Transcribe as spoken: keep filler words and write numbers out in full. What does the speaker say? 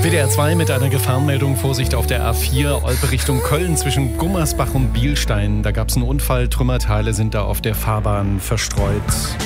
W D R zwei mit einer Gefahrenmeldung. Vorsicht auf der A vier, Olpe Richtung Köln zwischen Gummersbach und Bielstein. Da gab es einen Unfall, Trümmerteile sind da auf der Fahrbahn verstreut.